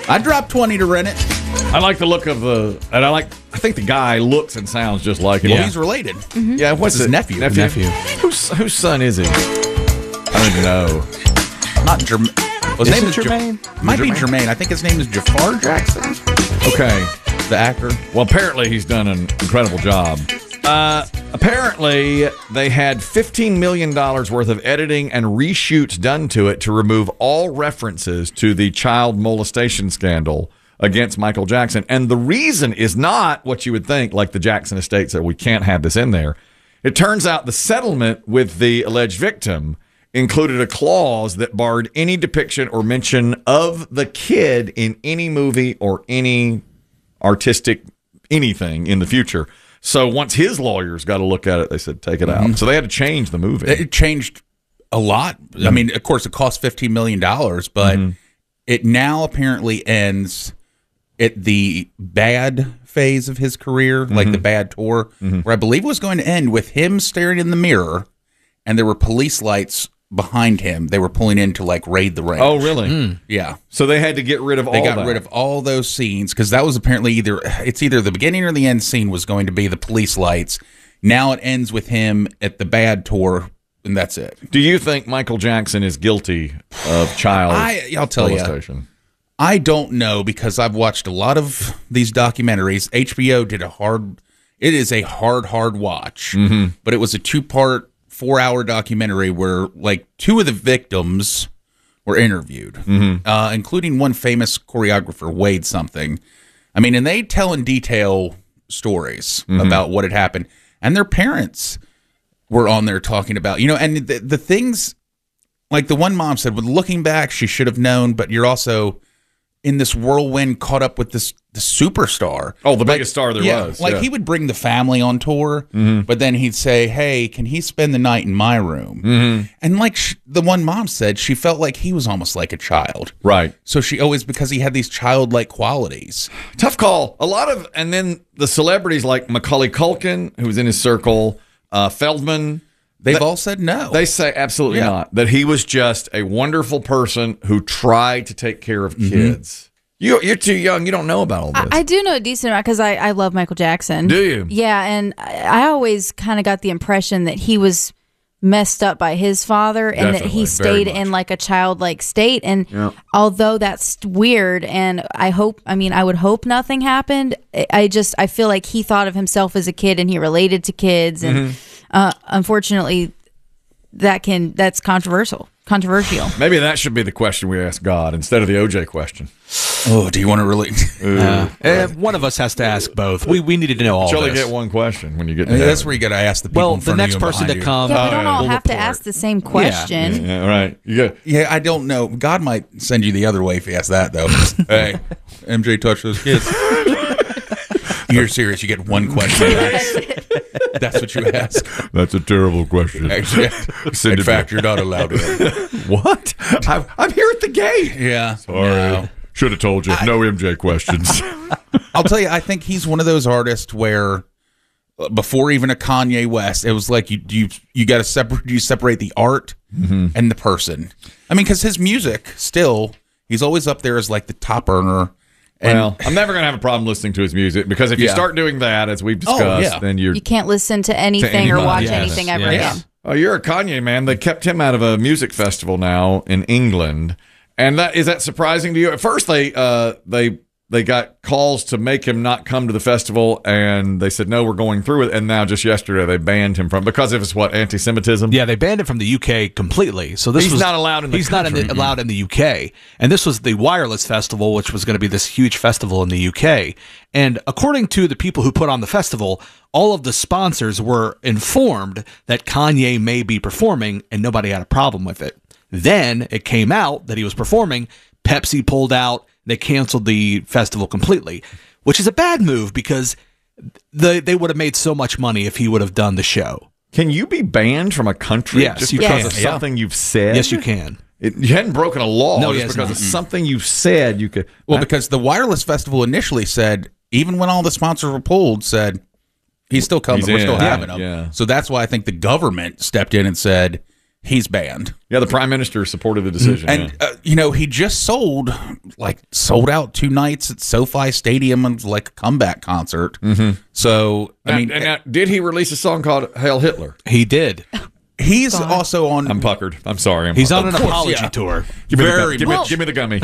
I dropped 20 to rent it. I like the look of I think the guy looks and sounds just like him. Well, he's related. Yeah, what's his it? nephew? Whose son is he? I don't even know. Not Jermaine. His name is Jermaine? Might be Jermaine. I think his name is Jafar Jackson. Okay. The actor. Well, apparently he's done an incredible job. Apparently, they had $15 million worth of editing and reshoots done to it to remove all references to the child molestation scandal against Michael Jackson. And the reason is not what you would think, like the Jackson estate said, we can't have this in there. It turns out the settlement with the alleged victim included a clause that barred any depiction or mention of the kid in any movie or any artistic anything in the future. So once his lawyers got to look at it, they said, take it out. So they had to change the movie. It changed a lot. I mean, of course, it cost $15 million, but it now apparently ends at the bad phase of his career, like the bad tour, where I believe it was going to end with him staring in the mirror, and there were police lights behind him. They were pulling in to like raid the ranch. Oh, really? Yeah. So they had to get rid of all that. They got rid of all those scenes because that was apparently either the beginning or the end scene was going to be the police lights. Now it ends with him at the bad tour, and that's it. Do you think Michael Jackson is guilty of child I'll tell molestation? you. I don't know because I've watched a lot of these documentaries. HBO did it is a hard watch, but it was a 2-part, 4-hour documentary where like 2 of the victims were interviewed, including one famous choreographer, Wade something. I mean, and they tell in detail stories about what had happened, and their parents were on there talking about, and the things, like the one mom said, with looking back, she should have known, but you're also in this whirlwind caught up with the superstar. Oh, the biggest star there was. Like he would bring the family on tour, but then he'd say, hey, can he spend the night in my room? And like the one mom said, she felt like he was almost like a child. Right. So she always, because he had these childlike qualities. Tough call. And then the celebrities like Macaulay Culkin, who was in his circle, Feldman. They've all said no. They say absolutely not. That he was just a wonderful person who tried to take care of kids. You're too young. You don't know about all this. I do know a decent amount because I love Michael Jackson. Do you? Yeah, and I always kind of got the impression that he was messed up by his father and that he stayed in like a childlike state. And although that's weird, and I would hope nothing happened, I feel like he thought of himself as a kid and he related to kids. And unfortunately, that's controversial. Maybe that should be the question we ask God instead of the OJ question. Oh, do you want to really? One of us has to ask both. We needed to know all You only this. get one question when you get to that's where you got to ask the people in the front next of you and person to behind you. come. Yeah, we don't all will have to report. ask the same question. Yeah, right. Yeah, I don't know. God might send you the other way if he asks that, though. Hey, MJ touched those kids. You're serious. You get one question. That's what you ask. That's a terrible question. Actually, in fact, you're not allowed to. What? I'm here at the gate. Yeah. Sorry. No. Should have told you. No MJ questions. I'll tell you, I think he's one of those artists where before even a Kanye West, it was like you got to separate the art and the person. I mean, because his music still, he's always up there as like the top earner. Well, I'm never going to have a problem listening to his music because if you start doing that, as we've discussed, then you can't listen to anything or watch anything ever again. Oh, you're a Kanye man. They kept him out of a music festival now in England. And is that surprising to you? At first, they got calls to make him not come to the festival, and they said, no, we're going through it. And now just yesterday, they banned him because of his, anti-Semitism? Yeah, they banned him from the UK completely. So he's not allowed in the country. Not allowed in the UK. And this was the Wireless Festival, which was going to be this huge festival in the UK. And according to the people who put on the festival, all of the sponsors were informed that Kanye may be performing, and nobody had a problem with it. Then it came out that he was performing. Pepsi pulled out. They canceled the festival completely, which is a bad move because they would have made so much money if he would have done the show. Can you be banned from a country just because of something you've said? Yes, you can. You hadn't broken a law just because of something you've said. You could. Well, because the Wireless Festival initially said, even when all the sponsors were pulled, said he's still coming. We're still having him. Yeah. So that's why I think the government stepped in and said he's banned. Yeah, the prime minister supported the decision. And, he just sold out 2 nights at SoFi Stadium and like a comeback concert. Mm-hmm. So, now, did he release a song called Hail Hitler? He did. He's also on. I'm puckered. I'm sorry. He's on an apology tour. Give me the gummy.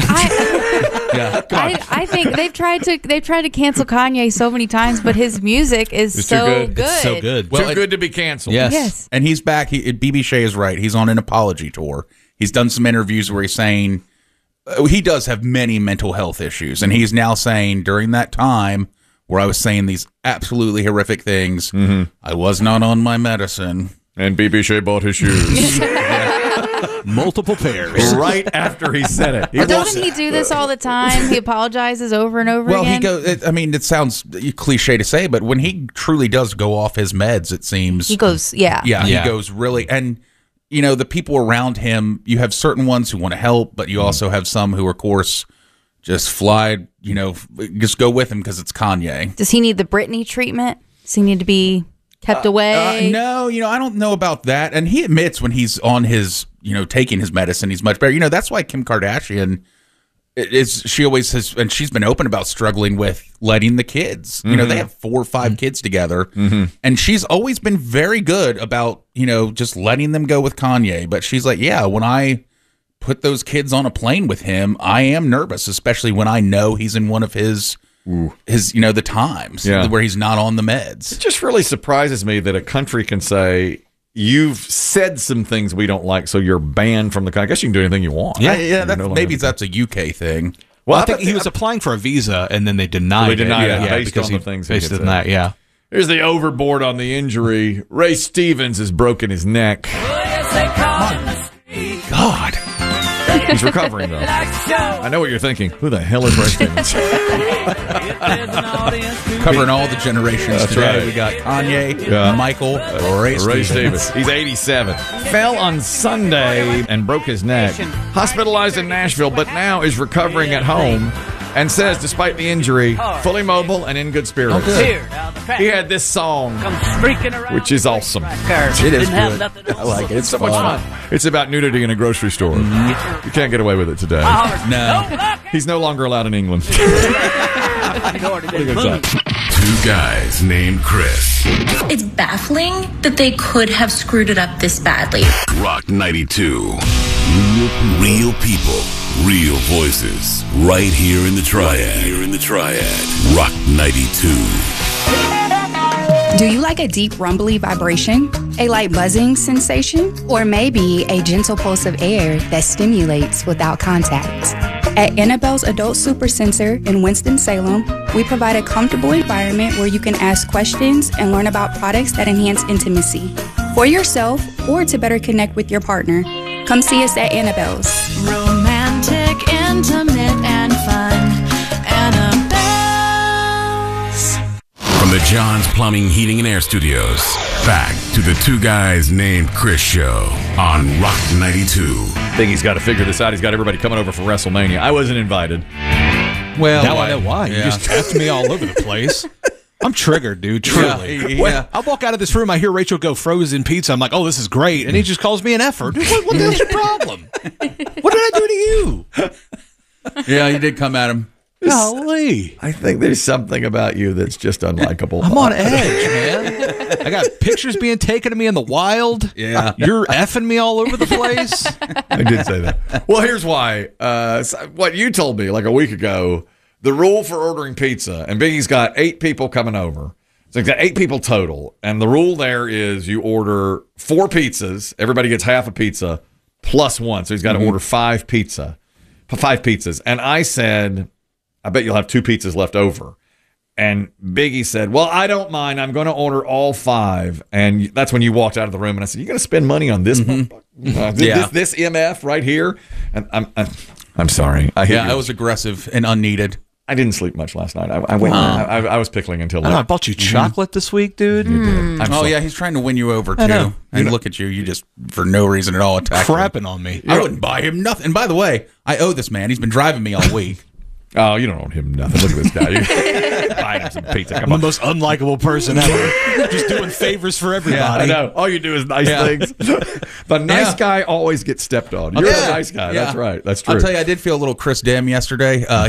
I think they've tried to cancel Kanye so many times, but his music is so good. It's so good. Well, too good to be canceled. Yes. And he's back. BB Shea is right. He's on an apology tour. He's done some interviews where he's saying he does have many mental health issues, and he's now saying during that time where I was saying these absolutely horrific things, I was not on my medicine. And BB Shea bought his shoes. Multiple pairs. Right after he said it. Doesn't he do this all the time? He apologizes over and over again? Well, he goes. It sounds cliche to say, but when he truly does go off his meds, it seems he goes. Yeah, he goes really. And the people around him, you have certain ones who want to help, but you also have some who, of course, just fly. Just go with him because it's Kanye. Does he need the Britney treatment? Does he need to be kept away? No, I don't know about that. And he admits when he's on his, taking his medicine, he's much better. That's why Kim Kardashian she always has, and she's been open about struggling with letting the kids. They have 4 or 5 kids together, and she's always been very good about, just letting them go with Kanye. But she's like, yeah, when I put those kids on a plane with him, I am nervous, especially when I know he's in one of his the times where he's not on the meds. It just really surprises me that a country can say, you've said some things we don't like, so you're banned from the country. I guess you can do anything you want. Maybe that's a UK thing. Well, I think he was applying for a visa, and then they denied it. Based on the things based on that, yeah. Here's the overboard on the injury. Ray Stevens has broken his neck. God. He's recovering, though. I know what you're thinking. Who the hell is Ray Stevens? Covering all the generations. That's today. right. We got Kanye, Michael, Ray Stevens. He's 87. Fell on Sunday and broke his neck. Hospitalized in Nashville, but now is recovering at home. And says, despite the injury, fully mobile and in good spirits. He had this song, which is awesome. It is good. I like it. It's so much fun. It's about nudity in a grocery store. You can't get away with it today. No. He's no longer allowed in England. Two guys named Chris. It's baffling that they could have screwed it up this badly. Rock 92. Real people, real voices. Right here in the Triad. Rock 92. Do you like a deep rumbly vibration, a light buzzing sensation, or maybe a gentle pulse of air that stimulates without contact? At Annabelle's Adult Super Center in Winston-Salem, we provide a comfortable environment where you can ask questions and learn about products that enhance intimacy. For yourself or to better connect with your partner, come see us at Annabelle's. Romantic, intimate, and fun. Annabelle's. From the John's Plumbing, Heating, and Air Studios, back to the Two Guys Named Chris show on Rock 92. I think he's got to figure this out. He's got everybody coming over for WrestleMania. I wasn't invited. Well, now I know why. You just tapped me all over the place. I'm triggered, dude. Truly. Yeah. I walk out of this room, I hear Rachel go frozen pizza. I'm like, oh, this is great. And he just calls me an effort. What the hell's your problem? What did I do to you? Yeah, you did come at him. Golly. I think there's something about you that's just unlikable. I'm on edge, man. I got pictures being taken of me in the wild. Yeah. You're effing me all over the place. I did say that. Well, here's why. What you told me like a week ago, the rule for ordering pizza, and Biggie's got 8 people coming over. So he's got 8 people total. And the rule there is you order 4 pizzas. Everybody gets half a pizza plus 1. So he's got to order 5 pizzas. And I said, I bet you'll have 2 pizzas left over. And Biggie said, well, I don't mind. I'm going to order all 5. And that's when you walked out of the room. And I said, you're going to spend money on this this MF right here? And I'm sorry. I was aggressive and unneeded. I didn't sleep much last night. I was pickling until late. I bought you chocolate this week, dude. Yeah, he's trying to win you over, too. And look at you. You just, for no reason at all, attacked crapping on me. I wouldn't buy him nothing. And by the way, I owe this man. He's been driving me all week. Oh, you don't owe him nothing. Look at this guy. You're buying him some pizza. I'm the most unlikable person ever. Just doing favors for everybody. I know. All you do is nice things. The nice guy always gets stepped on. You're the nice guy. That's right. That's true. I'll tell you, I did feel a little Chris Dim yesterday.